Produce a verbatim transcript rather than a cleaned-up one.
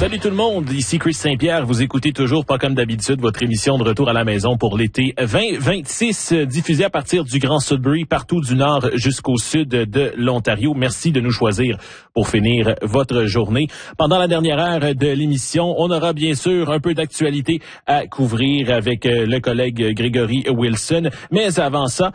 Salut tout le monde, ici Chris Saint-Pierre. Vous écoutez toujours, pas comme d'habitude, votre émission de retour à la maison pour l'été vingt vingt-six, diffusée à partir du Grand Sudbury, partout du nord jusqu'au sud de l'Ontario. Merci de nous choisir pour finir votre journée. Pendant la dernière heure de l'émission, on aura bien sûr un peu d'actualité à couvrir avec le collègue Grégory Wilson. Mais avant ça,